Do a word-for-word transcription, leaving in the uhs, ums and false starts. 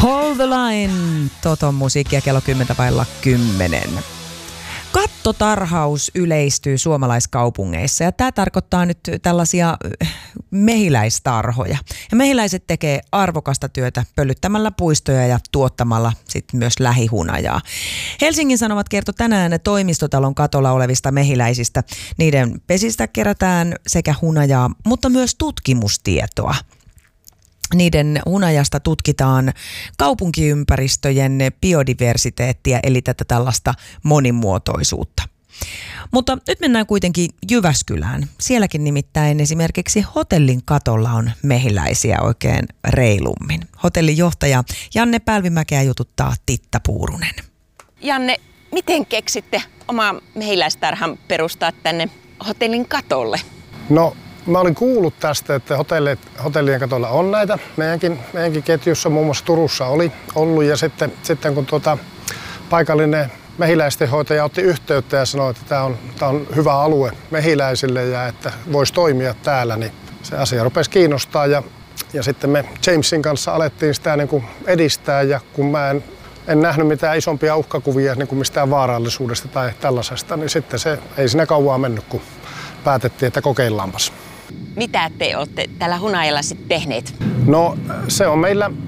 Hold the line, Toton musiikkia kello kymmenen vailla kymmenen. Kattotarhaus yleistyy suomalaiskaupungeissa ja tämä tarkoittaa nyt tällaisia mehiläistarhoja. Ja mehiläiset tekee arvokasta työtä pölyttämällä puistoja ja tuottamalla sitten myös lähihunajaa. Helsingin Sanomat kertoi tänään toimistotalon katolla olevista mehiläisistä. Niiden pesistä kerätään sekä hunajaa, mutta myös tutkimustietoa. Niiden hunajasta tutkitaan kaupunkiympäristöjen biodiversiteettiä, eli tätä tällaista monimuotoisuutta. Mutta nyt mennään kuitenkin Jyväskylään. Sielläkin nimittäin esimerkiksi hotellin katolla on mehiläisiä oikein reilummin. Hotellin johtaja Janne Pälvimäkeä jututtaa Titta Puurunen. Janne, miten keksitte oma mehiläistarhan perustaa tänne hotellin katolle? No, mä olin kuullut tästä, että hotellit, hotellien katolla on näitä. Meidänkin, meidänkin ketjussa muun muassa Turussa oli ollut ja sitten, sitten kun tuota, paikallinen mehiläistenhoitaja otti yhteyttä ja sanoi, että tämä on, tämä on hyvä alue mehiläisille ja että voisi toimia täällä, niin se asia rupesi kiinnostaa ja, ja sitten me Jamesin kanssa alettiin sitä niin kuin edistää ja kun mä en, en nähnyt mitään isompia uhkakuvia niin kuin mistään vaarallisuudesta tai tällaisesta, niin sitten se ei siinä kauaa mennyt, kun päätettiin, että kokeillaanpas. Mitä te olette tällä hunajalla sitten tehneet? No se on meillä